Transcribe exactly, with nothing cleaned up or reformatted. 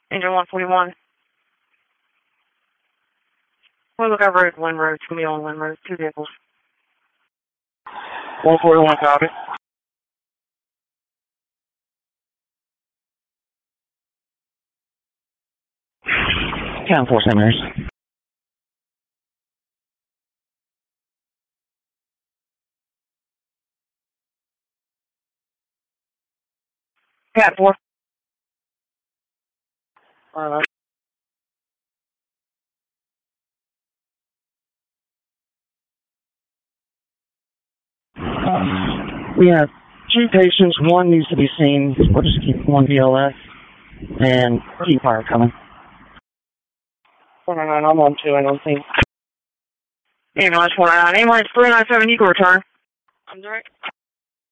Engine one forty-one. We'll look over at Lynn Road. It's going to be on Lynn Road. Two vehicles. one forty-one, copy. ten four seminars. Cat four. Alright. Um, we have two patients. One needs to be seen. We'll just keep one B L S and keep fire coming. four nine nine, I'm on two, I don't think. Ambulance four nine nine. Ambulance three nine seven, you can return. I'm direct.